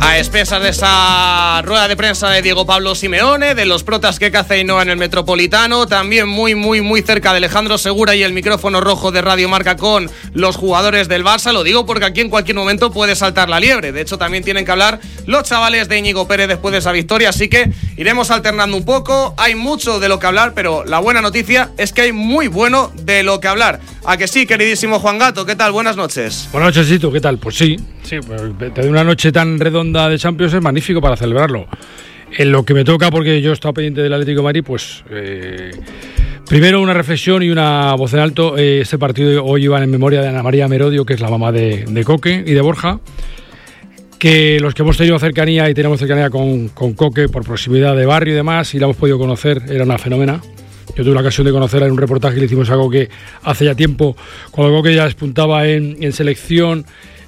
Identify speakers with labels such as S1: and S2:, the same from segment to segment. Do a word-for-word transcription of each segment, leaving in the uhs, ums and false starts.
S1: A expensas de esa rueda de prensa de Diego Pablo Simeone, de los protas que caza Ainhoa en el Metropolitano, también muy, muy, muy cerca de Alejandro Segura y el micrófono rojo de Radio Marca con los jugadores del Barça. Lo digo porque aquí en cualquier momento puede saltar la liebre. De hecho, también tienen que hablar los chavales de Íñigo Pérez después de esa victoria, así que iremos alternando un poco. Hay mucho de lo que hablar, pero la buena noticia es que hay muy bueno de lo que hablar. ¿A que sí, queridísimo Juan Gato? ¿Qué tal? Buenas noches.
S2: Buenas noches, Chito. ¿Qué tal? Pues sí, sí, tener una noche tan redonda de Champions es magnífico para celebrarlo. En lo que me toca, porque yo he estado pendiente del Atlético de Madrid, pues eh, primero una reflexión y una voz en alto. Eh, este partido hoy iba en memoria de Ana María Merodio, que es la mamá de, de Coque y de Borja, que los que hemos tenido cercanía y tenemos cercanía con, con Coque por proximidad de barrio y demás, y la hemos podido conocer, era una fenómena. Yo tuve la ocasión de conocerla en un reportaje que le hicimos a Coque hace ya tiempo, cuando Coque ya despuntaba en, en selección,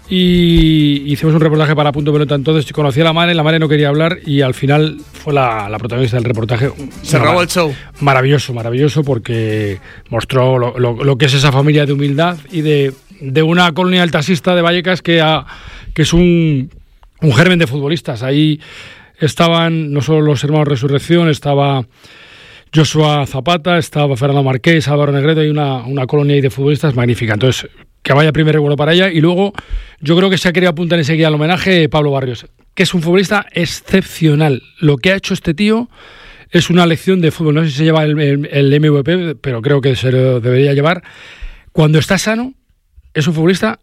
S2: y hicimos un reportaje para Punto Pelota. Entonces conocí a la madre, la madre no quería hablar y al final fue la, la protagonista del reportaje.
S1: Se robó el show.
S2: Maravilloso, maravilloso, porque mostró lo, lo, lo que es esa familia de humildad y de, de una colonia del taxista de Vallecas que, ha, que es un, un germen de futbolistas. Ahí estaban no solo los hermanos Resurrección, estaba Joshua Zapata, estaba Fernando Marqués, Álvaro Negredo, y una, una colonia de futbolistas magnífica. Entonces, que vaya primer bueno para ella. Y luego, yo creo que se ha querido apuntar enseguida al homenaje de Pablo Barrios, que es un futbolista excepcional. Lo que ha hecho este tío es una lección de fútbol. No sé si se lleva el, el, el M V P, pero creo que se lo debería llevar. Cuando está sano, es un futbolista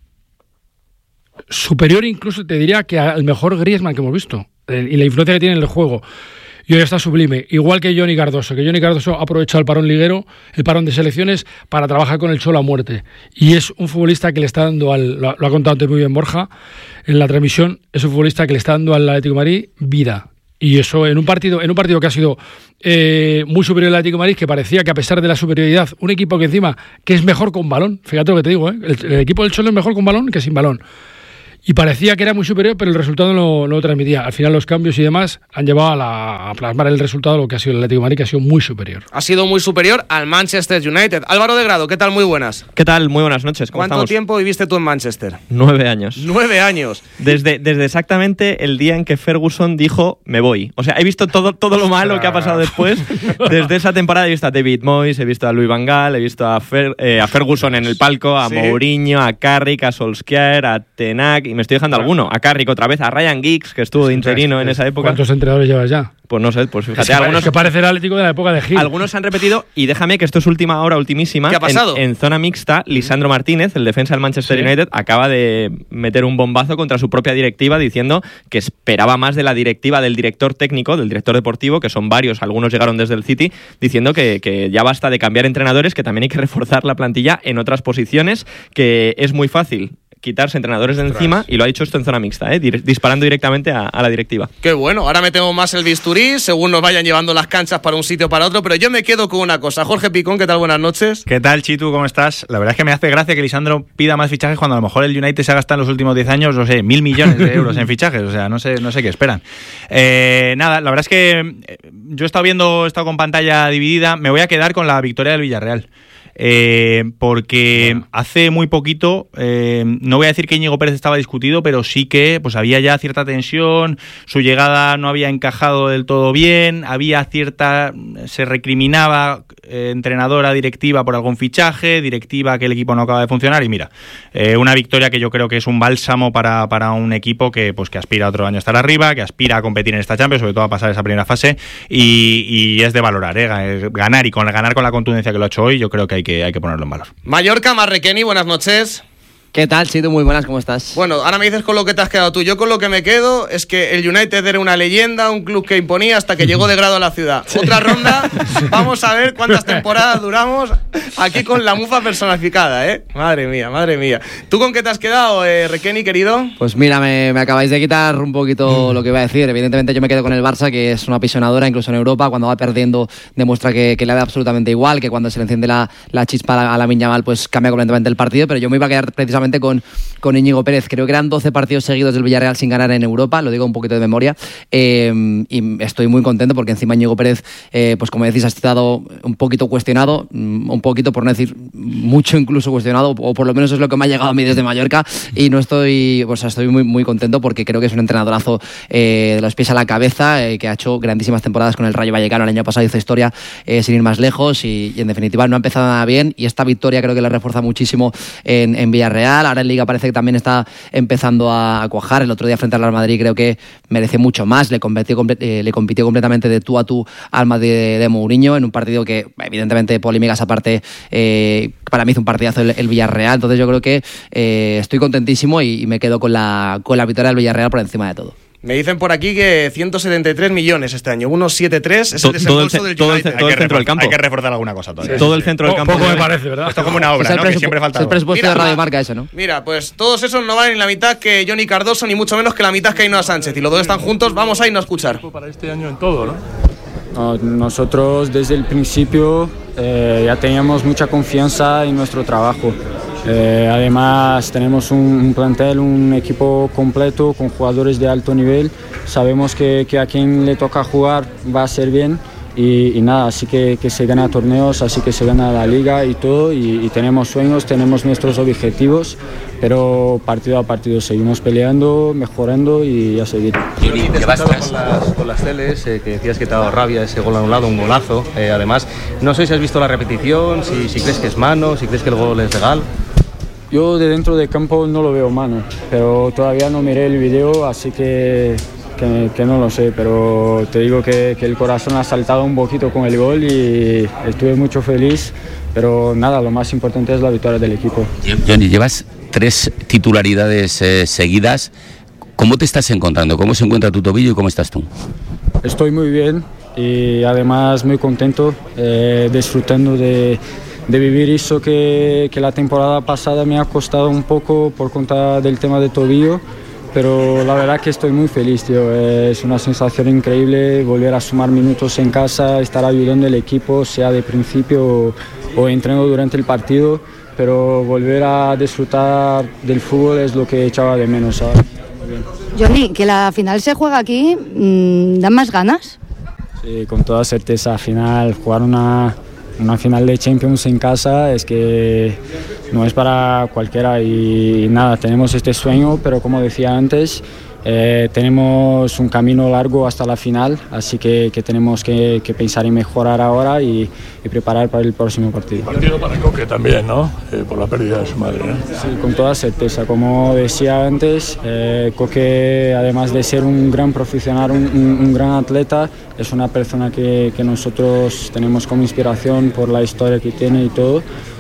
S2: superior, incluso te diría que al mejor Griezmann que hemos visto, y la influencia que tiene en el juego. Y hoy está sublime, igual que Johnny Cardoso, que Johnny Cardoso ha aprovechado el parón liguero, el parón de selecciones, para trabajar con el Cholo a muerte. Y es un futbolista que le está dando, al, lo, lo ha contado antes muy bien Borja en la transmisión, es un futbolista que le está dando al Atlético de Madrid vida. Y eso en un partido, en un partido que ha sido eh, muy superior al Atlético de Madrid, que parecía que a pesar de la superioridad, un equipo que encima que es mejor con balón, fíjate lo que te digo, ¿eh? el, el equipo del Cholo es mejor con balón que sin balón. Y parecía que era muy superior, pero el resultado no, no lo transmitía. Al final los cambios y demás han llevado a, la, a plasmar el resultado de lo que ha sido el Atlético de Madrid, que ha sido muy superior.
S1: Ha sido muy superior al Manchester United. Álvaro de Grado, ¿qué tal? Muy buenas.
S3: ¿Qué tal? Muy buenas noches. ¿Cómo
S1: ¿Cuánto
S3: estamos?
S1: tiempo viviste tú en Manchester?
S3: Nueve años.
S1: Nueve años.
S3: Desde, desde exactamente el día en que Ferguson dijo, me voy. O sea, he visto todo, todo lo malo que ha pasado después. Desde esa temporada he visto a David Moyes, he visto a Louis van Gaal, he visto a, Fer, eh, a Ferguson en el palco, a ¿Sí? Mourinho, a Carrick, a Solskjaer, a Ten Hag, y me estoy dejando alguno. A Carrick otra vez, a Ryan Giggs, que estuvo de interino en esa época.
S2: ¿Cuántos entrenadores llevas ya?
S3: Pues no sé, pues fíjate.
S2: Es que
S3: algunos
S2: que parece el Atlético de la época de Gil.
S3: Algunos se han repetido, y déjame que esto es última hora, ultimísima.
S1: ¿Qué ha pasado?
S3: En, en zona mixta, Lisandro Martínez, el defensa del Manchester ¿Sí? United, acaba de meter un bombazo contra su propia directiva, diciendo que esperaba más de la directiva del director técnico, del director deportivo, que son varios, algunos llegaron desde el City, diciendo que, que ya basta de cambiar entrenadores, que también hay que reforzar la plantilla en otras posiciones, que es muy fácil quitarse entrenadores de encima, y lo ha dicho esto en zona mixta, ¿eh? disparando directamente a, a la directiva.
S1: Qué bueno, ahora metemos más el bisturí según nos vayan llevando las canchas para un sitio o para otro, pero yo me quedo con una cosa. Jorge Picón, ¿qué tal? Buenas noches.
S4: ¿Qué tal, Chitu? ¿Cómo estás? La verdad es que me hace gracia que Lisandro pida más fichajes cuando a lo mejor el United se ha gastado en los últimos diez años, no sé, mil millones de euros en fichajes, o sea, no sé, no sé qué esperan. Eh, nada, la verdad es que yo he estado viendo, he estado con pantalla dividida, me voy a quedar con la victoria del Villarreal. Eh, porque bueno. hace muy poquito, eh, no voy a decir que Íñigo Pérez estaba discutido, pero sí que pues había ya cierta tensión, su llegada no había encajado del todo bien, había cierta, se recriminaba eh, entrenadora, directiva por algún fichaje, directiva que el equipo no acaba de funcionar, y mira, eh, una victoria que yo creo que es un bálsamo para, para un equipo que, pues, que aspira otro año a estar arriba, que aspira a competir en esta Champions, sobre todo a pasar esa primera fase, y, y es de valorar, eh, ganar, y con ganar con la contundencia que lo ha hecho hoy, yo creo que hay que hay que ponerlo en valor.
S1: Mallorca, Marrequeni, buenas noches.
S5: ¿Qué tal, Chitu? Muy buenas, ¿cómo estás?
S1: Bueno, ahora me dices con lo que te has quedado tú. Yo con lo que me quedo es que el United era una leyenda, un club que imponía hasta que llegó de Grado a la ciudad. Sí. Otra ronda, vamos a ver cuántas temporadas duramos aquí con la mufa personificada, ¿eh? Madre mía, madre mía. ¿Tú con qué te has quedado, eh, Requeni, querido?
S5: Pues mira, me, me acabáis de quitar un poquito mm. lo que iba a decir. Evidentemente yo me quedo con el Barça, que es una apisonadora, incluso en Europa, cuando va perdiendo demuestra que, que le da absolutamente igual, que cuando se le enciende la, la chispa a la, a la Lamine Yamal, pues cambia completamente el partido, pero yo me iba a quedar precisamente justamente con, con Íñigo Pérez. Creo que eran doce partidos seguidos del Villarreal sin ganar en Europa, lo digo un poquito de memoria, eh, y estoy muy contento porque encima Íñigo Pérez, eh, pues como decís, ha estado un poquito cuestionado, un poquito por no decir mucho incluso cuestionado, o por lo menos es lo que me ha llegado a mí desde Mallorca, y no estoy, pues estoy muy, muy contento porque creo que es un entrenadorazo eh, de los pies a la cabeza, eh, que ha hecho grandísimas temporadas con el Rayo Vallecano. El año pasado hizo historia eh, sin ir más lejos y, y en definitiva no ha empezado nada bien, y esta victoria creo que le refuerza muchísimo en, en Villarreal. Ahora en Liga parece que también está empezando a, a cuajar. El otro día frente al Real Madrid creo que merece mucho más, le compitió, eh, le compitió completamente de tú a tú al Madrid de, de Mourinho en un partido que evidentemente polémicas aparte, eh, para mí hizo un partidazo el, el Villarreal. Entonces yo creo que eh, estoy contentísimo y, y me quedo con la, con la victoria del Villarreal por encima de todo.
S1: Me dicen por aquí que ciento setenta y tres millones este año, uno setenta y tres es el
S3: todo
S1: desembolso
S3: el,
S1: del
S3: todo
S1: United.
S3: el, todo el centro del campo.
S4: Hay que reforzar alguna cosa todavía.
S3: Sí, todo el centro del campo.
S2: Poco me parece, ¿verdad?
S4: Esto es como una obra,
S5: es
S4: ¿no? Que siempre falta
S5: es el
S4: algo.
S5: presupuesto
S1: Mira,
S5: de Radio Marca eso, ¿no?
S1: Mira, pues todos esos no valen ni la mitad que Johnny Cardoso, ni mucho menos que la mitad que Ainhoa Sánchez. Y los dos están juntos, vamos a irnos a escuchar.
S6: Para este año en todo, ¿no?
S7: No, nosotros desde el principio eh, ya teníamos mucha confianza en nuestro trabajo. Eh, además tenemos un, un plantel, un equipo completo con jugadores de alto nivel. Sabemos que, que a quien le toca jugar va a ser bien y, y nada, así que, que se gana torneos, así que se gana la liga y todo, y, y tenemos sueños, tenemos nuestros objetivos, pero partido a partido seguimos peleando, mejorando y a seguir.
S8: Y te has con las, con las teles, eh, que decías que te ha dado rabia ese gol anulado, un golazo, eh, además, no sé si has visto la repetición, si, si crees que es mano, si crees que el gol es legal.
S7: Yo de dentro del campo no lo veo mano, pero todavía no miré el video, así que, que, que no lo sé, pero te digo que, que el corazón ha saltado un poquito con el gol y estuve mucho feliz, pero nada, lo más importante es la victoria del equipo.
S9: Johnny, llevas tres titularidades eh, seguidas. ¿Cómo te estás encontrando? ¿Cómo se encuentra tu tobillo y cómo estás tú?
S7: Estoy muy bien y además muy contento, eh, disfrutando de... de vivir eso que, que la temporada pasada me ha costado un poco por cuenta del tema de tobillo, pero la verdad que estoy muy feliz, tío. Es una sensación increíble volver a sumar minutos en casa, estar ayudando al equipo, sea de principio o, o entreno durante el partido, pero volver a disfrutar del fútbol es lo que echaba de menos ahora. Muy bien.
S10: Johnny, que la final se juega aquí, ¿dan más ganas?
S7: Sí, con toda certeza. Al final, jugar una... una final de Champions en casa es que no es para cualquiera y, y nada, tenemos este sueño, pero como decía antes, eh, tenemos un camino largo hasta la final, así que, que tenemos que, que pensar en mejorar ahora y, y preparar para el próximo partido.
S6: Partido para Coque también, ¿no? Eh, por la pérdida de su madre, ¿eh?
S7: Sí, con toda certeza. Como decía antes, eh, Coque, además de ser un gran profesional, un, un, un gran atleta, es una persona que, que nosotros tenemos como inspiración por la historia que tiene y todo,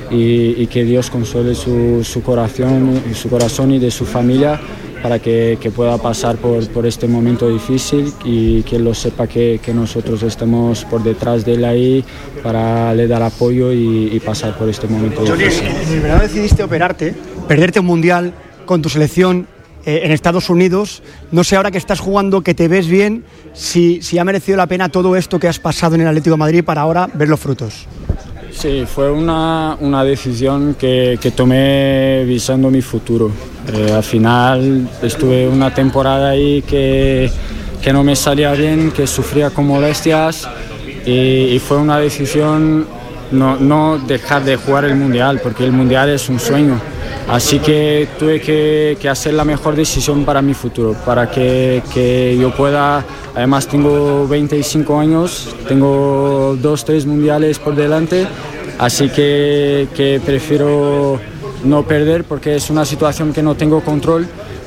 S7: y, y que Dios consuele su, su, corazón, su corazón y de su familia para que, que pueda pasar por, por este momento difícil y que él lo sepa que, que nosotros estamos por detrás de él ahí para le dar apoyo y, y pasar por este momento difícil.
S11: En el verano decidiste operarte, perderte un mundial con tu selección eh, en Estados Unidos. No sé, ahora que estás jugando, que te ves bien, si, si ha merecido la pena todo esto que has pasado en el Atlético de Madrid para ahora ver los frutos.
S7: Sí, fue una, una decisión que, que tomé visando mi futuro. Eh, al final estuve una temporada ahí que, que no me salía bien, que sufría con molestias y, y fue una decisión no, no dejar de jugar el Mundial, porque el Mundial es un sueño. Así que tuve que, que hacer la mejor decisión para mi futuro, para que, que yo pueda, además tengo veinticinco años, tengo dos, tres mundiales por delante, así que, que prefiero no perder porque es una situación que no tengo control,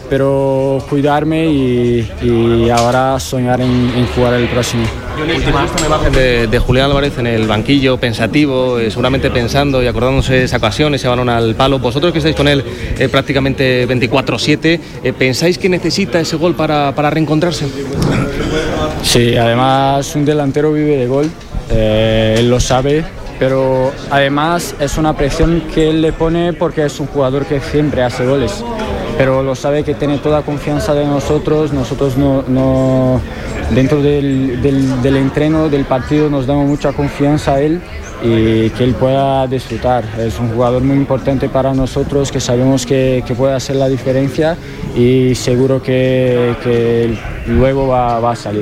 S7: pero cuidarme y, y ahora soñar en, en jugar el próximo.
S8: Última imagen de, de Julián Álvarez en el banquillo, pensativo, eh, seguramente pensando y acordándose de esa ocasión, ese balón al palo. Vosotros que estáis con él eh, prácticamente veinticuatro siete, eh, ¿pensáis que necesita ese gol para, para reencontrarse?
S7: Sí, además un delantero vive de gol, eh, él lo sabe, pero además es una presión que él le pone porque es un jugador que siempre hace goles, pero lo sabe que tiene toda confianza de nosotros. Nosotros no, no dentro del, del, del entreno, del partido, nos damos mucha confianza a él y que él pueda disfrutar. Es un jugador muy importante para nosotros, que sabemos que, que puede hacer la diferencia y seguro que, que luego va, va a salir.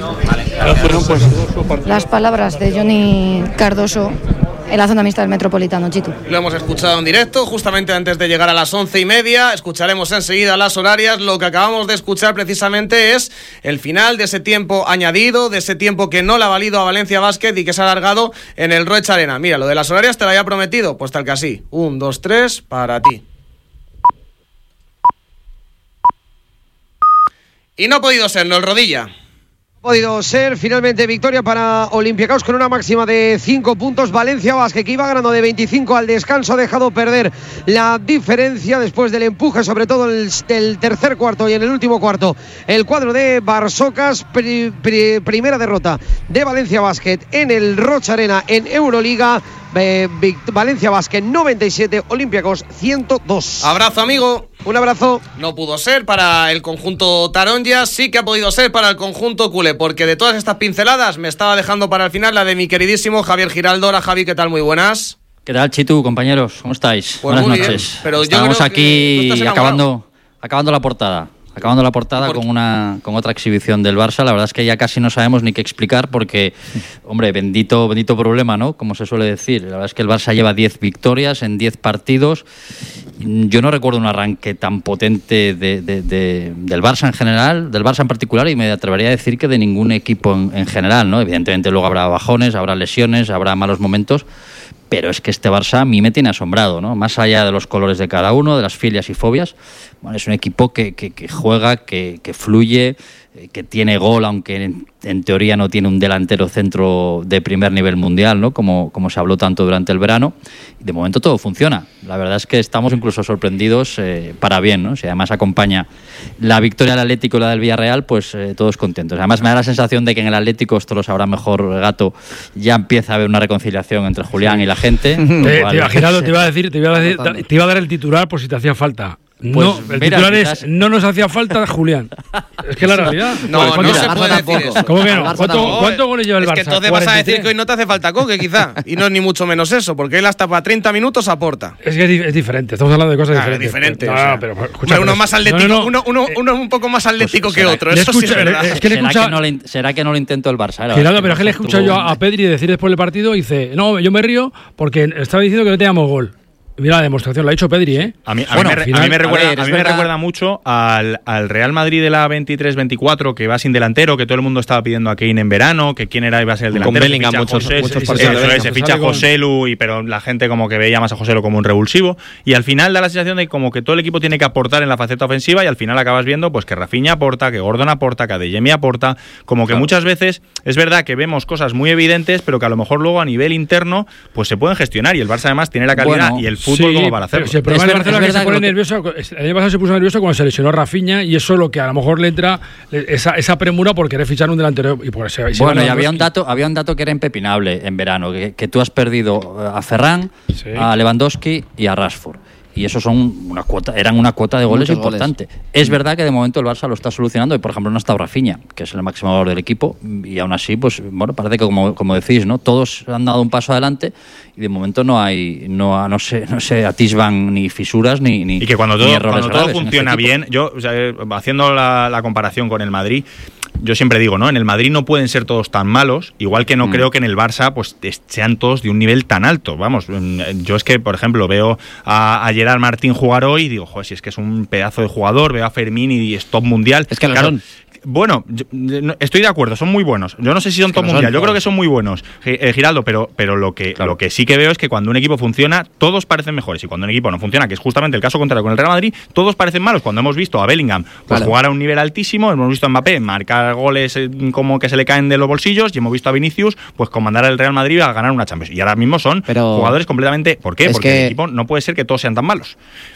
S10: Las palabras de Johnny Cardoso en la zona mixta del Metropolitano, Chitu.
S1: Lo hemos escuchado en directo justamente antes de llegar a las once y media. Escucharemos enseguida las horarias. Lo que acabamos de escuchar precisamente es el final de ese tiempo añadido, de ese tiempo que no le ha valido a Valencia Basket y que se ha alargado en el Roig Arena. Mira, lo de las horarias te lo había prometido, pues tal que así. Un, dos, tres, para ti. Y no ha podido ser, no el Rodilla.
S12: Podido ser finalmente victoria para Olympiacos con una máxima de cinco puntos. Valencia Basket, que iba ganando de veinticinco al descanso, ha dejado perder la diferencia después del empuje, sobre todo el, del tercer cuarto y en el último cuarto. El cuadro de Barsocas, pri, pri, primera derrota de Valencia Basket en el Roig Arena en Euroliga. Eh, Valencia Basket noventa y siete, Olympiacos ciento dos.
S1: Abrazo, amigo.
S12: Un abrazo.
S1: No pudo ser para el conjunto Taronja, sí que ha podido ser para el conjunto culé, porque de todas estas pinceladas me estaba dejando para el final la de mi queridísimo Javier Giraldo. Hola, Javi, ¿qué tal? Muy buenas.
S13: ¿Qué tal, Chitu, compañeros? ¿Cómo estáis?
S1: Pues
S13: buenas
S1: muy
S13: noches.
S1: Bien, pero
S13: Estamos
S1: yo
S13: aquí acabando, acabando la portada. Acabando la portada
S1: ¿Por?
S13: con una con otra exhibición del Barça. La verdad es que ya casi no sabemos ni qué explicar porque, hombre, bendito bendito problema, ¿no? Como se suele decir. La verdad es que el Barça lleva diez victorias en diez partidos. Yo no recuerdo un arranque tan potente de, de, de, del Barça en general, del Barça en particular, y me atrevería a decir que de ningún equipo en, en general, ¿no? Evidentemente luego habrá bajones, habrá lesiones, habrá malos momentos, pero es que este Barça a mí me tiene asombrado, ¿no? Más allá de los colores de cada uno, de las filias y fobias, bueno, es un equipo que, que, que juega, que, que fluye, que tiene gol, aunque en, en teoría no tiene un delantero centro de primer nivel mundial, ¿no? Como, como se habló tanto durante el verano. Y de momento todo funciona. La verdad es que estamos incluso sorprendidos eh, para bien, ¿no? Si además acompaña la victoria del Atlético y la del Villarreal, pues eh, todos contentos. Además me da la sensación de que en el Atlético, esto lo sabrá mejor Gato, ya empieza a haber una reconciliación entre Julián y la gente.
S2: Te,
S13: cual,
S2: te, iba, Gerardo, te iba a decir, te iba a, decir, te iba a dar el titular por si te hacía falta.
S13: Pues
S2: no, el
S13: mira,
S2: titular
S13: quizás...
S2: es no nos hacía falta Julián. Es que la realidad.
S1: No, no se puede decir eso.
S2: ¿Cómo que no? ¿Cuánto, ¿Cuántos goles lleva el Barça?
S1: Es que entonces vas a decir que hoy no te hace falta Coque, quizá. Y no es ni mucho menos eso, porque él hasta para treinta minutos aporta.
S2: Es que es diferente, estamos hablando de cosas
S1: ah,
S2: diferentes.
S1: diferente.
S2: No,
S1: o sea,
S2: pero, escucha,
S1: uno
S2: pero,
S1: más atlético,
S2: no, no, no.
S1: Uno, uno, uno un poco más atlético pues, que otro. Eso
S2: escucha,
S1: sí es verdad.
S13: Es que le ¿Será, escucha... que no le, ¿Será que no lo intentó el Barça?
S2: Gerardo, pero es que le he escuchado yo a Pedri decir después del partido, dice, no, yo me río porque estaba diciendo que no teníamos gol. Mira la demostración, lo ha dicho Pedri, ¿eh?
S4: A mí, a
S2: bueno,
S4: mí, me,
S2: final,
S4: a mí me recuerda,
S2: a ver,
S4: a mí me recuerda mucho al, al Real Madrid de la veintitrés veinticuatro, que va sin delantero, que todo el mundo estaba pidiendo a Kane en verano, que quién era iba a ser el delantero.
S3: Con Bellingham muchos,
S4: José,
S3: muchos
S4: se,
S3: partidos.
S4: Se, se, se ficha a José Lu, y, pero la gente como que veía más a José Lu como un revulsivo. Y al final da la sensación de como que todo el equipo tiene que aportar en la faceta ofensiva y al final acabas viendo pues que Rafinha aporta, que Gordon aporta, que Adeyemi aporta. Como que claro. Muchas veces es verdad que vemos cosas muy evidentes, pero que a lo mejor luego a nivel interno pues se pueden gestionar. Y el Barça además tiene la calidad bueno, y el fútbol sí, como para hacerlo.
S2: Si el problema del Barcelona es que se pone nervioso, el año pasado se puso nervioso cuando se lesionó Rafinha y eso es lo que a lo mejor le entra esa, esa premura por querer fichar un delantero y por ese,
S13: bueno, y había un dato, había un dato que era impepinable en verano, que, que tú has perdido a Ferran, sí. a Lewandowski y a Rashford. Y eso son una cuota, eran una cuota de goles Muchos importante. Goles. Es verdad que de momento el Barça lo está solucionando y por ejemplo no está Rafinha, que es el máximo valor del equipo, y aún así, pues bueno, parece que como, como decís, ¿no? Todos han dado un paso adelante y de momento no hay, no, no se, no se atisban ni fisuras ni, ni
S4: y que cuando todo,
S13: ni errores
S4: cuando todo funciona
S13: este
S4: bien, yo o sea, haciendo la, la comparación con el Madrid, yo siempre digo, ¿no? En el Madrid no pueden ser todos tan malos, igual que no mm. creo que en el Barça pues sean todos de un nivel tan alto. Vamos, yo es que, por ejemplo, veo a, a Gerard Martín jugar hoy y digo, joder, si es que es un pedazo de jugador, veo a Fermín y es top mundial.
S5: Es que
S4: claro,
S5: lo son.
S4: Bueno, yo, estoy de acuerdo, son muy buenos. Yo no sé si son top mundial, yo creo que son muy buenos, eh, Giraldo, pero, pero lo, que, claro. lo que sí que veo es que cuando un equipo funciona, todos parecen mejores. Y cuando un equipo no funciona, que es justamente el caso contrario con el Real Madrid, todos parecen malos. Cuando hemos visto a Bellingham pues, claro. jugar a un nivel altísimo, hemos visto a Mbappé marcar goles eh, como que se le caen de los bolsillos, y hemos visto a Vinicius pues comandar al Real Madrid a ganar una Champions. Y ahora mismo son pero jugadores completamente... ¿Por qué? Porque que... el equipo no puede ser que todos sean tan malos.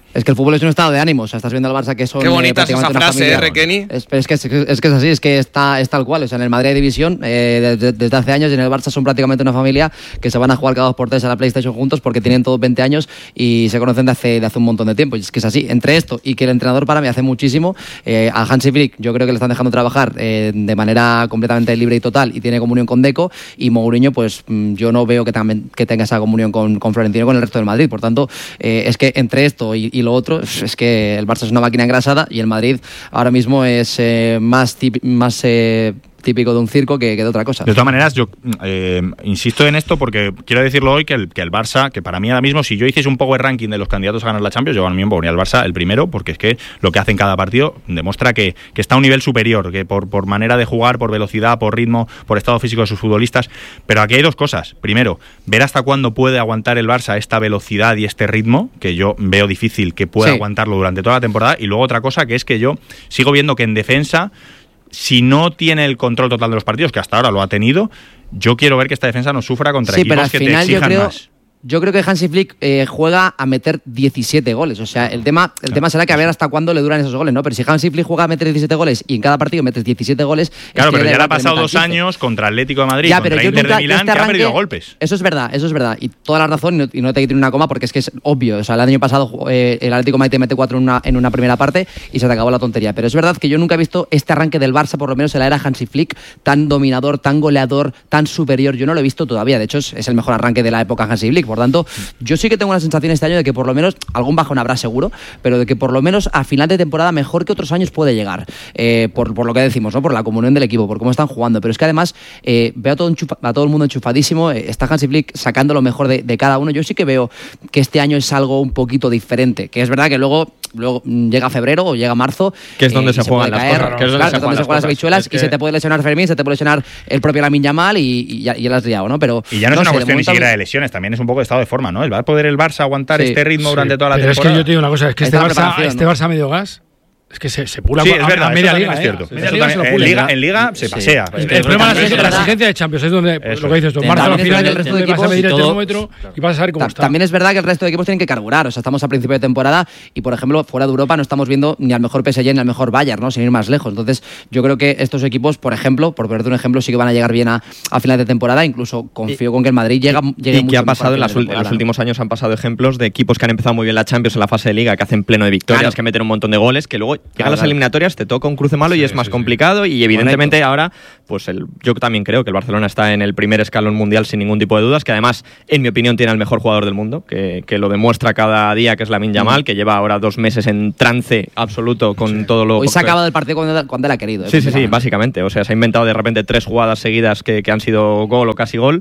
S5: Es que el fútbol es un estado de ánimo. O sea, estás viendo al Barça que son.
S1: Qué bonita
S5: eh,
S1: es esa frase, ¿eh, Kenny?
S5: Es, es, que, es, es que es así, es que está, es tal cual. O sea, en el Madrid hay división eh, desde, desde hace años y en el Barça son prácticamente una familia que se van a jugar cada dos por tres a la PlayStation juntos porque tienen todos veinte años y se conocen de hace, de hace un montón de tiempo. Y es que es así. Entre esto y que el entrenador para mí hace muchísimo, eh, a Hansi Flick yo creo que le están dejando trabajar eh, de manera completamente libre y total y tiene comunión con Deco, y Mourinho, pues yo no veo que, también, que tenga esa comunión con, con Florentino con el resto del Madrid. Por tanto, eh, es que entre esto y, y lo otro, es que el Barça es una máquina engrasada y el Madrid ahora mismo es eh, más, tip, más eh, típico de un circo que, que de otra cosa.
S4: De todas maneras, yo eh, insisto en esto porque quiero decirlo hoy que el, que el Barça, que para mí ahora mismo, si yo hiciese un power ranking de los candidatos a ganar la Champions, yo ahora mismo pondría al Barça el primero, porque es que lo que hace en cada partido demuestra que, que está a un nivel superior, que por, por manera de jugar, por velocidad, por ritmo, por estado físico de sus futbolistas. Pero aquí hay dos cosas. Primero, ver hasta cuándo puede aguantar el Barça esta velocidad y este ritmo, que yo veo difícil que pueda sí. aguantarlo durante toda la temporada. Y luego otra cosa, que es que yo sigo viendo que en defensa, si no tiene el control total de los partidos, que hasta ahora lo ha tenido, yo quiero ver que esta defensa no sufra contra
S5: sí,
S4: equipos
S5: pero al
S4: que
S5: final
S4: te exijan
S5: yo creo,
S4: más.
S5: Yo creo que Hansi Flick eh, juega a meter diecisiete goles. O sea, el tema, el claro. tema será que a ver hasta cuándo le duran esos goles, ¿no? Pero si Hansi Flick juega a meter diecisiete goles y en cada partido metes diecisiete goles...
S4: Claro,
S5: es que
S4: pero ya le ha pasado dos
S5: quince.
S4: años contra Atlético de Madrid,
S5: ya,
S4: contra Inter
S5: nunca,
S4: de Milán,
S5: este arranque,
S4: que ha perdido golpes.
S5: Eso es verdad, eso es verdad. Y toda la razón, y no, y no te quito ni una coma, porque es que es obvio. O sea, el año pasado eh, el Atlético de Madrid te mete cuatro en una, en una primera parte y se te acabó la tontería. Pero es verdad que yo nunca he visto este arranque del Barça, por lo menos en la era Hansi Flick, tan dominador, tan goleador, tan superior. Yo no lo he visto todavía. De hecho, es, es el mejor arranque de la época Hansi Flick. Por tanto, yo sí que tengo una sensación este año de que por lo menos, algún bajón habrá seguro, pero de que por lo menos a final de temporada mejor que otros años puede llegar, eh, por, por lo que decimos, ¿no? Por la comunión del equipo, por cómo están jugando. Pero es que además eh, veo a todo, enchufa, a todo el mundo enchufadísimo, eh, está Hansi Flick sacando lo mejor de, de cada uno. Yo sí que veo que este año es algo un poquito diferente, que es verdad que luego, luego llega febrero o llega marzo,
S3: que es donde
S5: eh,
S3: se,
S5: se
S3: juegan las
S5: caer,
S3: cosas, que es donde
S5: claro,
S3: se juegan
S5: las,
S3: las,
S5: las habichuelas es que... y se te puede lesionar Fermín, se te puede lesionar el propio Lamine Yamal y, y, ya, y ya la has liado, ¿no? Pero
S4: y ya no,
S5: no
S4: es una
S5: sé,
S4: cuestión
S5: momento...
S4: ni siquiera de lesiones, también es un poco de estado de forma, ¿no? ¿Va a poder el Barça aguantar sí, este ritmo
S2: sí,
S4: durante toda la
S2: pero
S4: temporada?
S2: Es que yo te digo una cosa, es que este Barça, este
S5: ¿no?
S2: Barça medio gas es que se, se pula
S4: sí,
S2: a,
S4: es verdad,
S2: a media
S4: eso
S2: liga,
S4: es cierto.
S2: ¿eh?
S4: Media liga también, en, liga, en Liga se sí. pasea.
S2: El, el problema es la exigencia de Champions, es donde eso. Lo que dices tú, Barça al final el resto de equipos vas a medir el termómetro y vas a saber cómo está.
S5: También es verdad que el resto de equipos tienen que carburar, o sea, estamos a principio de temporada y, por ejemplo, fuera de Europa no estamos viendo ni al mejor P S G ni al mejor Bayern, ¿no? Sin ir más lejos. Entonces, yo creo que estos equipos, por ejemplo, por ponerte un ejemplo, sí que van a llegar bien a, a final de temporada, incluso confío y, con que el Madrid llega, llegue
S3: y
S5: mucho
S3: que ha pasado en, las, en los últimos años han pasado ejemplos de equipos que han empezado muy bien la Champions en la fase de Liga, que hacen pleno de victorias, claro. que meten un montón de goles, que luego llegan claro, las claro. eliminatorias, te toca un cruce malo sí, y es más sí, complicado sí. y evidentemente Correcto. ahora pues el, yo también creo que el Barcelona está en el primer escalón mundial sin ningún tipo de dudas, que además en mi opinión tiene al mejor jugador del mundo, que, que lo demuestra cada día, que es Lamine Yamal, mm. que lleva ahora dos meses en trance absoluto con sí. todo lo...
S5: Hoy se ha acabado el partido cuando, cuando él ha querido. ¿eh?
S3: Sí, sí, sí, básicamente, o sea, se ha inventado de repente tres jugadas seguidas que, que han sido gol o casi gol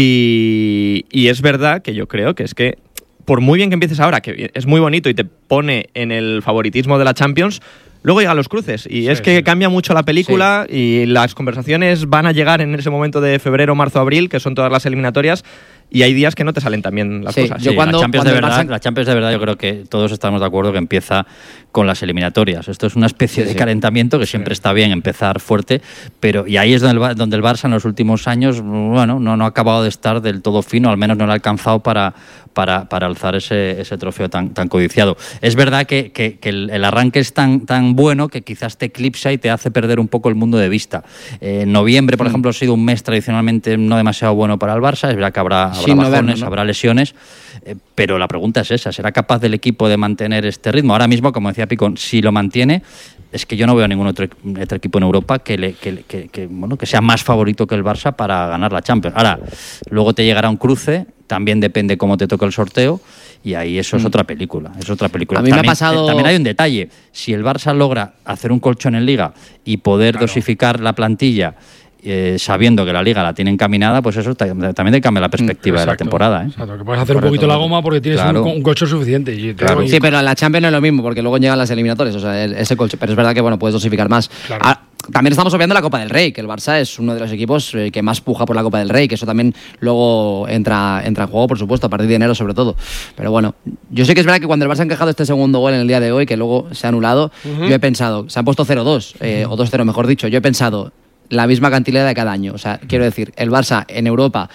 S3: y, y es verdad que yo creo que es que por muy bien que empieces ahora, que es muy bonito y te pone en el favoritismo de la Champions, luego llegan los cruces y sí, es que sí. cambia mucho la película sí. y las conversaciones van a llegar en ese momento de febrero, marzo, abril, que son todas las eliminatorias, y hay días que no te salen tan bien las
S13: sí,
S3: cosas.
S13: Yo sí, cuando, la, Champions
S5: cuando
S13: de verdad,
S5: Barça...
S13: la Champions de verdad yo creo que todos estamos de acuerdo que empieza con las eliminatorias. Esto es una especie sí, de sí. calentamiento que siempre sí. está bien empezar fuerte, pero y ahí es donde el, donde el Barça en los últimos años bueno, no, no ha acabado de estar del todo fino, al menos no lo ha alcanzado para, para, para alzar ese, ese trofeo tan, tan codiciado. Es verdad que, que, que el, el arranque es tan, tan bueno que quizás te eclipsa y te hace perder un poco el mundo de vista. Eh, noviembre, por mm. ejemplo, ha sido un mes tradicionalmente no demasiado bueno para el Barça. Es verdad que habrá, habrá sí, bajones, no, no. habrá lesiones, eh, pero la pregunta es esa, ¿será capaz del equipo de mantener este ritmo? Ahora mismo, como decía Picón, si lo mantiene, es que yo no veo a ningún otro, otro equipo en Europa que, le, que, que, que, bueno, que sea más favorito que el Barça para ganar la Champions. Ahora, luego te llegará un cruce, también depende cómo te toque el sorteo, y ahí eso es mm. otra película, es otra película.
S5: A mí
S13: también,
S5: me ha pasado...
S13: eh, también hay un detalle, si el Barça logra hacer un colchón en Liga y poder claro. dosificar la plantilla Eh, sabiendo que la Liga la tiene encaminada, pues eso t- también te cambia la perspectiva Exacto. de la temporada. ¿eh?
S2: Exacto, que puedes hacer Correcto. un poquito la goma porque tienes claro. un, un colchón suficiente. Y
S5: claro. Sí, pero en la Champions no es lo mismo, porque luego llegan las eliminatorias, o sea, el, ese colchón, pero es verdad que bueno, puedes dosificar más. Claro. Ah, también estamos obviando la Copa del Rey, que el Barça es uno de los equipos eh, que más puja por la Copa del Rey, que eso también luego entra, entra en juego, por supuesto, a partir de enero sobre todo. Pero bueno, yo sé que es verdad que cuando el Barça ha encajado este segundo gol en el día de hoy, que luego se ha anulado, uh-huh. yo he pensado, se han puesto cero dos, eh, uh-huh. o dos cero mejor dicho, yo he pensado, la misma cantidad de cada año. O sea, quiero decir, el Barça en Europa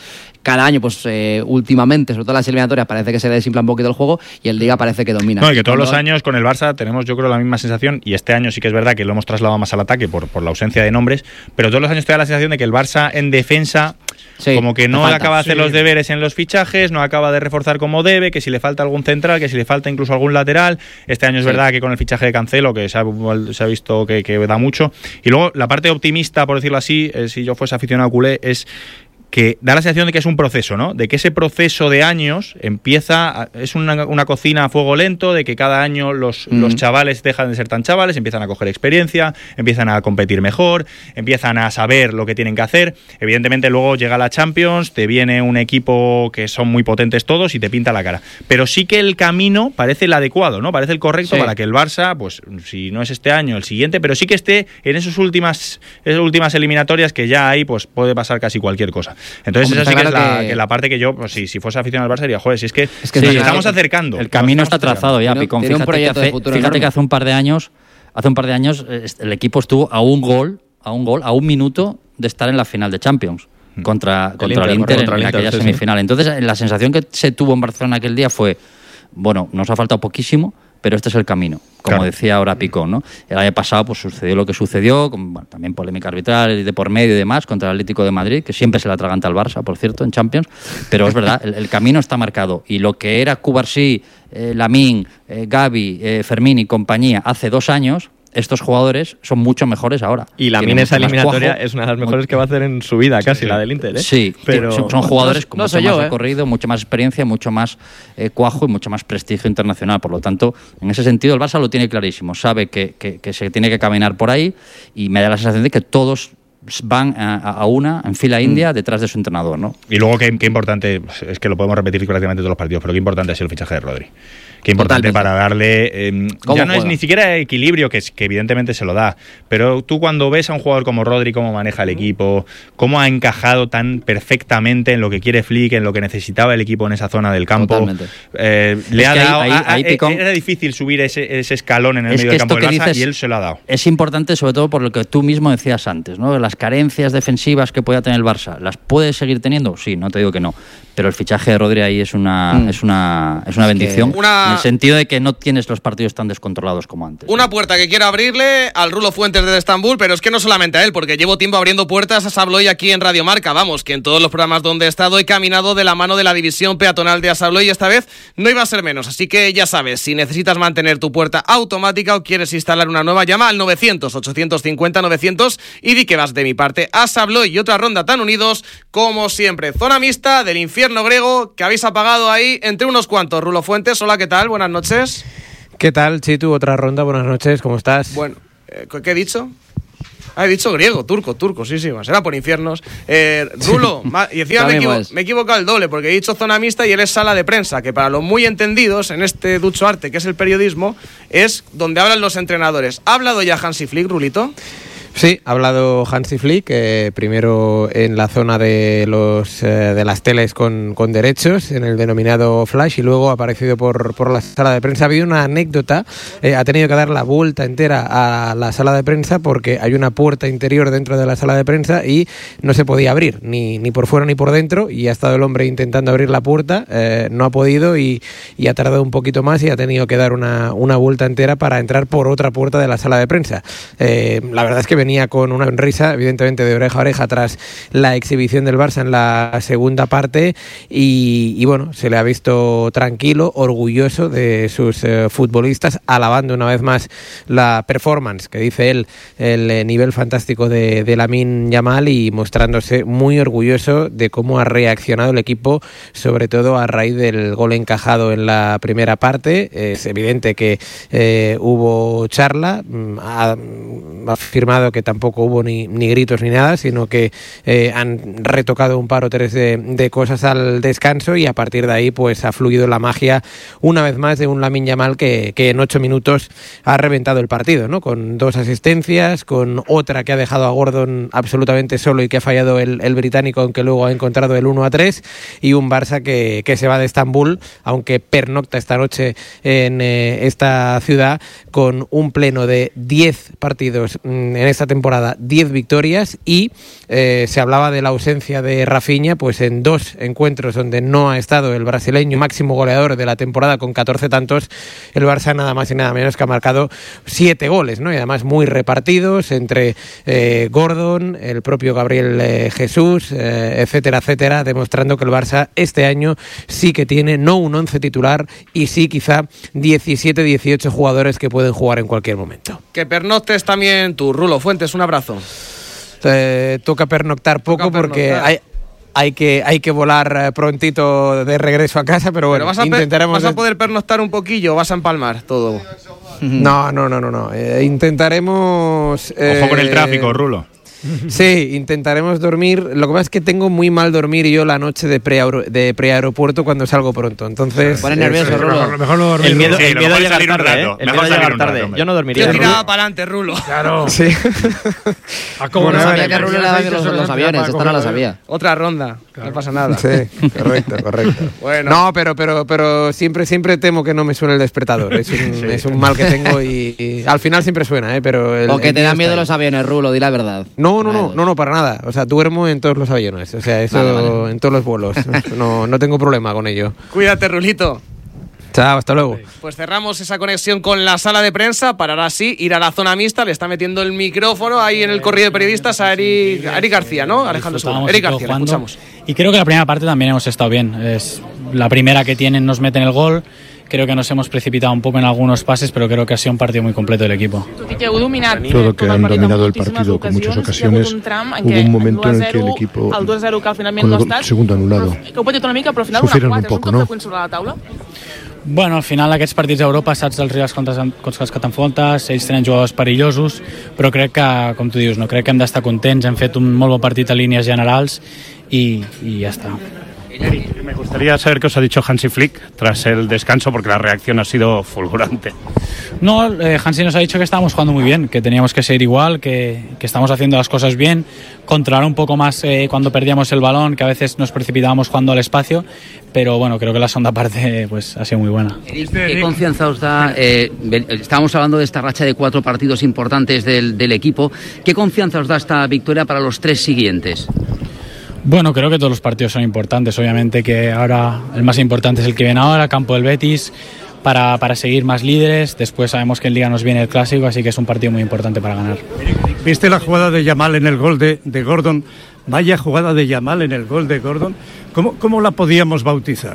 S5: cada año, pues eh, últimamente, sobre todo las eliminatorias, parece que se desinfla un poquito el juego y el Liga parece que domina.
S4: No, y que todos
S5: Cuando...
S4: los años con el Barça tenemos, yo creo, la misma sensación, y este año sí que es verdad que lo hemos trasladado más al ataque por, por la ausencia de nombres, pero todos los años te da la sensación de que el Barça en defensa sí, como que no acaba de hacer sí. los deberes en los fichajes, no acaba de reforzar como debe, que si le falta algún central, que si le falta incluso algún lateral. Este año es sí. verdad que con el fichaje de Cancelo, que se ha, se ha visto que, que da mucho. Y luego la parte optimista, por decirlo así, eh, si yo fuese aficionado culé, es que da la sensación de que es un proceso, ¿no? De que ese proceso de años empieza, es una, una cocina a fuego lento, de que cada año los, mm. los chavales dejan de ser tan chavales, empiezan a coger experiencia, empiezan a competir mejor, empiezan a saber lo que tienen que hacer. Evidentemente luego llega la Champions, te viene un equipo que son muy potentes todos y te pinta la cara. Pero sí que el camino parece el adecuado, ¿no? Parece el correcto sí. para que el Barça, pues si no es este año, el siguiente, pero sí que esté en esas últimas, esas últimas eliminatorias que ya ahí pues puede pasar casi cualquier cosa. Entonces Hombre, esa sí que es la, que... que la parte que yo, pues, si, si fuese aficionado al Barça, diría, joder, si es que, es que sí, estamos claro, acercando.
S13: El camino está trazado ya, Picón.
S5: Tiene
S13: Fíjate, que hace, fíjate que hace un par de años, hace un par de años el equipo estuvo a un gol, a un gol, a un minuto de estar en la final de Champions contra, contra el Inter, contra el Inter en, en aquella sí, semifinal. Sí. Entonces la sensación que se tuvo en Barcelona aquel día fue, bueno, nos ha faltado poquísimo, pero este es el camino, como claro. decía ahora Picón, ¿no? El año pasado pues sucedió lo que sucedió, con, bueno, también polémica arbitral de por medio y demás, contra el Atlético de Madrid, que siempre se la atraganta al Barça, por cierto, en Champions, pero es verdad, el, el camino está marcado, y lo que era Cubarsí, eh, Lamine, eh, Gavi, eh, Fermín y compañía hace dos años, estos jugadores son mucho mejores ahora.
S3: Y la mina esa eliminatoria cuajo, es una de las mejores muy... que va a hacer en su vida, casi, sí. la del Inter, ¿eh?
S13: Sí, pero son, son jugadores con no, mucho no más yo, recorrido,
S5: ¿eh?
S13: mucho más experiencia, mucho más eh, cuajo y mucho más prestigio internacional. Por lo tanto, en ese sentido, el Barça lo tiene clarísimo. Sabe que, que, que se tiene que caminar por ahí y me da la sensación de que todos van a, a una, en fila india, mm. detrás de su entrenador, ¿no?
S4: Y luego, qué, qué importante, es que lo podemos repetir prácticamente todos los partidos, pero qué importante ha sido el fichaje de Rodri. Qué importante Totalmente. Para darle... Eh, ya no juega? Es ni siquiera equilibrio, que, que evidentemente se lo da, pero tú cuando ves a un jugador como Rodri, cómo maneja el equipo, cómo ha encajado tan perfectamente en lo que quiere Flick, en lo que necesitaba el equipo en esa zona del campo, eh, le ha dado... Ahí, ahí, ahí, a, Picón, era difícil subir ese, ese escalón en el medio del campo del Barça dices, y él se lo ha dado.
S13: Es importante sobre todo por lo que tú mismo decías antes, ¿no? Las carencias defensivas que pueda tener el Barça, ¿las puede seguir teniendo? Sí, no te digo que no, pero el fichaje de Rodri ahí es una, mm. es una, es una bendición, una... en el sentido de que no tienes los partidos tan descontrolados como antes.
S1: Una puerta que quiero abrirle al Rulo Fuentes desde Estambul, pero es que no solamente a él, porque llevo tiempo abriendo puertas a Asabloy aquí en Radio Marca. Vamos, que en todos los programas donde he estado he caminado de la mano de la división peatonal de Asabloy y esta vez no iba a ser menos. Así que ya sabes, si necesitas mantener tu puerta automática o quieres instalar una nueva, llama al novecientos, ochocientos cincuenta, novecientos y di que vas de mi parte. Asabloy y otra ronda tan unidos como siempre. Zona mixta del infierno griego que habéis apagado ahí entre unos cuantos. Rulo Fuentes, hola, ¿qué tal? Buenas noches.
S14: ¿Qué tal, Chitu? Otra ronda, buenas noches, ¿cómo estás?
S1: Bueno, ¿qué he dicho? Ah, he dicho griego, turco, turco, sí, sí, será por infiernos. Eh, Rulo, y encima me, equivo- me he equivocado el doble, porque he dicho zona mixta y él es sala de prensa, que para los muy entendidos en este ducho arte, que es el periodismo, es donde hablan los entrenadores. ¿Ha hablado ya Hansi Flick, Rulito?
S14: Sí, ha hablado Hansi Flick, eh, primero en la zona de los eh, de las teles con, con derechos, en el denominado Flash, y luego ha aparecido por, por la sala de prensa. Ha habido una anécdota, eh, ha tenido que dar la vuelta entera a la sala de prensa porque hay una puerta interior dentro de la sala de prensa y no se podía abrir, ni, ni por fuera ni por dentro, y ha estado el hombre intentando abrir la puerta, eh, no ha podido y, y ha tardado un poquito más y ha tenido que dar una, una vuelta entera para entrar por otra puerta de la sala de prensa. Eh, la verdad es que venía con una sonrisa, evidentemente de oreja a oreja, tras la exhibición del Barça en la segunda parte y, y bueno, se le ha visto tranquilo, orgulloso de sus eh, futbolistas, alabando una vez más la performance, que dice él, el eh, nivel fantástico de, de Lamine Yamal, y mostrándose muy orgulloso de cómo ha reaccionado el equipo, sobre todo a raíz del gol encajado en la primera parte. Es evidente que eh, hubo charla, ha, ha afirmado que tampoco hubo ni, ni gritos ni nada, sino que eh, han retocado un par o tres de, de cosas al descanso y a partir de ahí pues ha fluido la magia una vez más de un Lamine Yamal que, que en ocho minutos ha reventado el partido, ¿no? Con dos asistencias, con otra que ha dejado a Gordon absolutamente solo y que ha fallado el, el británico, aunque luego ha encontrado el uno a tres, y un Barça que, que se va de Estambul, aunque pernocta esta noche en eh, esta ciudad, con un pleno de diez partidos en esta esta temporada diez victorias y eh, se hablaba de la ausencia de Rafinha, pues en dos encuentros donde no ha estado el brasileño máximo goleador de la temporada con catorce tantos, el Barça nada más y nada menos que ha marcado siete goles, ¿no? Y además muy repartidos entre eh, Gordon, el propio Gabriel eh, Jesús, eh, etcétera, etcétera, demostrando que el Barça este año sí que tiene no un once titular y sí quizá diecisiete, dieciocho jugadores que pueden jugar en cualquier momento.
S1: Que pernoctes también tú, Rulo Fuentes, un abrazo.
S14: Eh, toca pernoctar poco toca porque pernoctar. hay... Hay que, hay que volar prontito de regreso a casa, pero bueno,
S1: pero vas a
S14: intentaremos...
S1: ¿Vas a poder pernoctar un poquillo o vas a empalmar todo?
S14: No, no, no, no, no. Eh, intentaremos...
S4: Eh, Ojo con el tráfico, Rulo.
S14: Sí, intentaremos dormir. Lo que pasa es que tengo muy mal dormir yo la noche de preaeropuerto de pre cuando salgo pronto. Entonces,
S5: pone nervioso,
S14: eh,
S5: Rulo.
S2: Mejor, mejor no dormir.
S3: El miedo,
S4: sí,
S3: el miedo a llegar tarde, ¿eh? El miedo a llegar tarde.
S4: Rato,
S3: yo no dormiría.
S1: Yo tiraba para adelante, Rulo.
S2: Claro.
S14: Sí.
S2: ¿A cómo
S5: Bueno,
S2: no
S5: sabía que Rulo le daba los, los aviones, esta no la sabía.
S1: Otra ronda, claro. No pasa nada.
S14: Sí, correcto, correcto.
S1: Bueno.
S14: No, pero, pero, pero siempre, siempre temo que no me suene el despertador. Es un, sí. es un mal que tengo y, y al final siempre suena, ¿eh? Pero el,
S5: o que
S14: el
S5: te da miedo los aviones, Rulo, di la verdad.
S14: No, no, no, no, no, para nada. O sea, duermo en todos los aviones. O sea, eso vale, vale. En todos los vuelos. No, no tengo problema con ello.
S1: Cuídate, Rulito.
S14: Chao, hasta luego.
S1: Pues cerramos esa conexión con la sala de prensa para ahora sí ir a la zona mixta. Le está metiendo el micrófono ahí en el corrido de periodistas a Eric, a Eric García, ¿no? Alejandro Segura. Eric García, le escuchamos.
S15: Y creo que la primera parte también hemos estado bien. Es la primera que tienen, nos meten el gol. Creo que nos hemos precipitado un poco en algunos pases, pero creo que ha sido un partido muy completo del equipo.
S16: Todo que han dominado el partido con muchas ocasiones. Hubo un momento en el que el equipo, con el segundo anulado, sufrieron un poco, ¿no?
S15: Bueno, al final aquests partits d'Europa saps els rivals contra, contra els que t'enfrontes, ells tenen jugadors perillosos, però crec que, com tu dius, no crec que hem d'estar contents, hem fet un molt bon partit a línies generals i, i ja està.
S17: Eric, me gustaría saber qué os ha dicho Hansi Flick tras el descanso, porque la reacción ha sido fulgurante.
S15: No, eh, Hansi nos ha dicho que estábamos jugando muy bien, que teníamos que seguir igual, que, que estamos haciendo las cosas bien, controlar un poco más eh, cuando perdíamos el balón, que a veces nos precipitábamos jugando al espacio, pero bueno, creo que la segunda parte pues, ha sido muy buena.
S18: Eric, ¿qué confianza os da? Eh, estábamos hablando de esta racha de cuatro partidos importantes del, del equipo. ¿Qué confianza os da esta victoria para los tres siguientes?
S15: Bueno, creo que todos los partidos son importantes. Obviamente que ahora el más importante es el que viene ahora, campo del Betis, para, para seguir más líderes. Después sabemos que en Liga nos viene el Clásico, así que es un partido muy importante para ganar.
S17: ¿Viste la jugada de Yamal en el gol de, de Gordon? Vaya jugada de Yamal en el gol de Gordon. ¿Cómo, cómo la podíamos bautizar?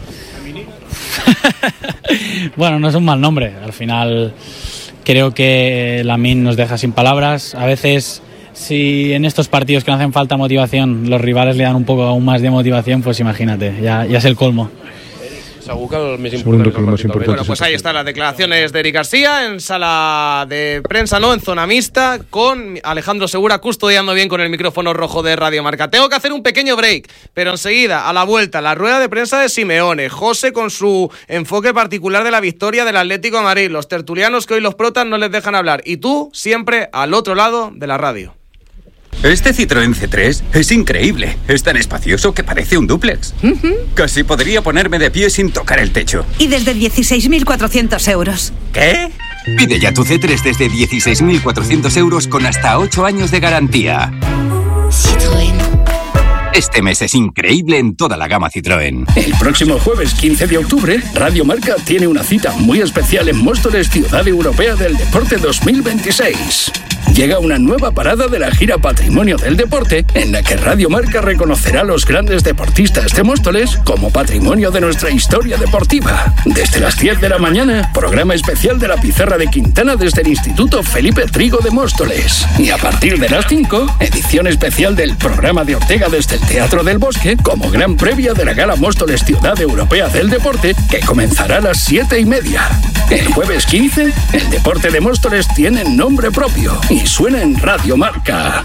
S15: Bueno, no es un mal nombre. Al final creo que Lamine nos deja sin palabras. A veces... Si en estos partidos que no hacen falta motivación los rivales le dan un poco aún más de motivación, pues imagínate, ya, ya es el colmo.
S1: Segundo que lo más importante. Bueno, pues ahí están las declaraciones de Eric García en sala de prensa, ¿no? En zona mixta, con Alejandro Segura custodiando bien con el micrófono rojo de Radio Marca. Tengo que hacer un pequeño break, pero enseguida, a la vuelta, la rueda de prensa de Simeone, José con su enfoque particular de la victoria del Atlético de Madrid, los tertulianos que hoy los protas no les dejan hablar, y tú siempre al otro lado de la radio.
S19: Este Citroën C tres es increíble. Es tan espacioso que parece un dúplex. Uh-huh. Casi podría ponerme de pie sin tocar el techo.
S20: Y desde dieciséis mil cuatrocientos euros.
S19: ¿Qué? Pide ya tu C tres desde dieciséis mil cuatrocientos euros con hasta ocho años de garantía.
S20: Citroën.
S19: Este mes es increíble en toda la gama Citroën.
S21: El próximo jueves quince de octubre, Radio Marca tiene una cita muy especial en Móstoles, Ciudad Europea del Deporte dos mil veintiséis. Llega una nueva parada de la gira Patrimonio del Deporte, en la que Radio Marca reconocerá a los grandes deportistas de Móstoles como patrimonio de nuestra historia deportiva. Desde las diez de la mañana, programa especial de la Pizarra de Quintana desde el Instituto Felipe Trigo de Móstoles. Y a partir de las cinco, edición especial del programa de Ortega desde el Teatro del Bosque, como gran previa de la Gala Móstoles Ciudad Europea del Deporte, que comenzará a las siete y media. El jueves quince, el deporte de Móstoles tiene nombre propio y suena en Radio Marca.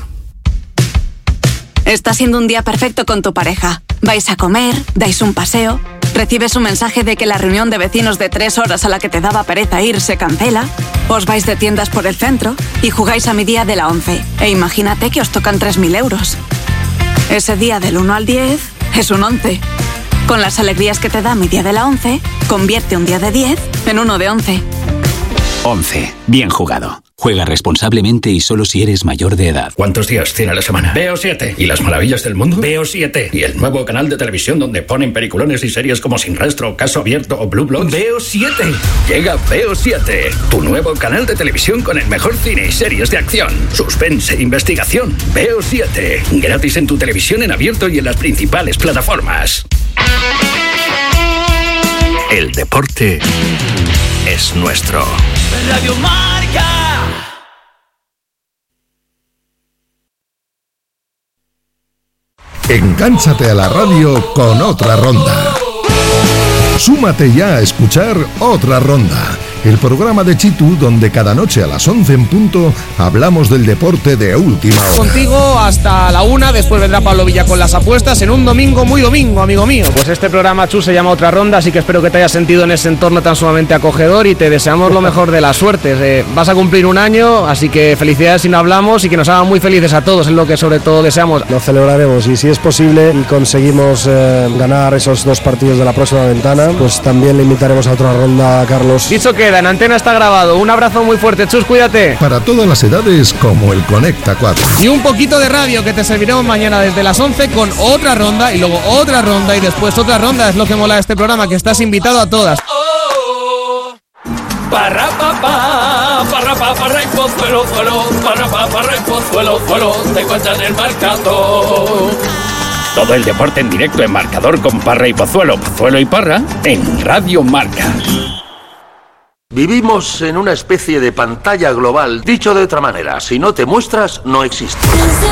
S20: Está siendo un día perfecto con tu pareja. Vais a comer, dais un paseo, recibes un mensaje de que la reunión de vecinos de tres horas a la que te daba pereza ir se cancela, os vais de tiendas por el centro y jugáis a mi día de la once. E imagínate que os tocan tres mil euros. Ese día del uno al diez es un once. Con las alegrías que te da mi día de la once, convierte un día de diez en uno de once.
S19: once. Bien jugado.
S9: Juega responsablemente y solo si eres mayor de edad.
S21: ¿Cuántos días tiene la semana? Veo siete. ¿Y las maravillas del mundo? Veo siete. ¿Y el nuevo canal de televisión donde ponen peliculones y series como Sin Rastro, Caso Abierto o Blue Bloods? Veo siete. Llega Veo siete, tu nuevo canal de televisión con el mejor cine y series de acción, suspense e investigación. Veo siete. Gratis en tu televisión en abierto y en las principales plataformas. El deporte es nuestro.
S22: Radio Marca.
S23: Engánchate a la radio con Otra Ronda. Súmate ya a escuchar Otra Ronda, el programa de Chitu donde cada noche a las once en punto hablamos del deporte de última hora.
S1: Contigo hasta la una, después vendrá Pablo Villa con las apuestas en un domingo muy domingo, amigo mío. Pues este programa, Chu, se llama Otra Ronda, así que espero que te hayas sentido en ese entorno tan sumamente acogedor y te deseamos lo mejor de las suertes. Eh, vas a cumplir un año, así que felicidades si no hablamos y que nos hagan muy felices a todos, es lo que sobre todo deseamos.
S24: Lo celebraremos y si es posible y conseguimos eh, ganar esos dos partidos de la próxima ventana, pues también le invitaremos a Otra Ronda a Carlos.
S1: Dicho queda, en antena está grabado. Un abrazo muy fuerte, Chus, cuídate.
S23: Para todas las edades, como el Conecta cuatro.
S1: Y un poquito de radio que te serviremos mañana desde las once con Otra Ronda y luego otra ronda y después otra ronda. Es lo que mola de este programa, que estás invitado a todas.
S22: Parra papá, parra papá, parra y pozuelo, zuelo, parra papá, parra y pozuelo, zuelo, te cuentan el marcador.
S21: Todo el deporte en directo en Marcador con Parra y Pozuelo, Pozuelo y Parra en Radio Marca.
S25: Vivimos en una especie de pantalla global. Dicho de otra manera, si no te muestras, no existes.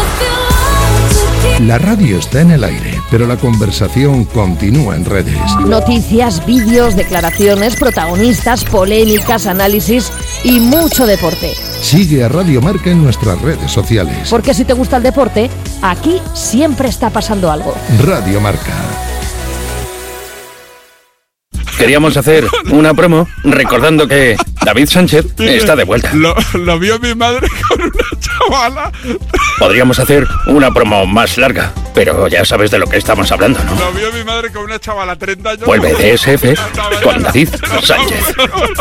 S23: La radio está en el aire, pero la conversación continúa en redes.
S26: Noticias, vídeos, declaraciones, protagonistas, polémicas, análisis y mucho deporte.
S23: Sigue a Radio Marca en nuestras redes sociales.
S26: Porque si te gusta el deporte, aquí siempre está pasando algo.
S23: Radio Marca.
S21: Queríamos hacer una promo recordando que David Sánchez está de vuelta.
S27: Lo, lo vio mi madre con una chavala.
S21: Podríamos hacer una promo más larga, pero ya sabes de lo que estamos hablando, ¿no?
S27: Lo vio mi madre con una chavala, treinta años.
S21: Vuelve D S F con David Sánchez.